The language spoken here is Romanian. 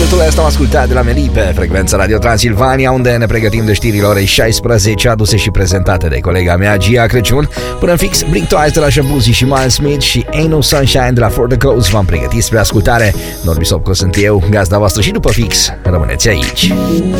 Setul ăsta am ascultat de la Meli pe frecvența Radio Transilvania, unde ne pregătim de știrile orei 16, aduse și prezentate de colega mea Gia Crăciun. Până în fix, Blink Twice de la Shabuzi și Miles Smith și Ain't No Sunshine de la For The Coast v-am pregătit spre ascultare. Norbi Sopco sunt eu, gazda voastră, și după fix rămâneți aici.